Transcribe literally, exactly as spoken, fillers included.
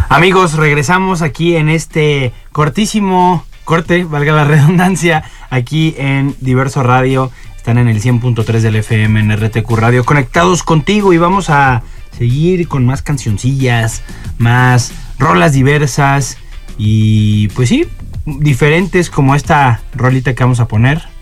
Amigos, regresamos aquí en este cortísimo corte, valga la redundancia, aquí en Diverso Radio. Están en el cien punto tres del F M en R T Q Radio, conectados contigo, y vamos a seguir con más cancioncillas, más rolas diversas y pues sí, diferentes, como esta rolita que vamos a poner.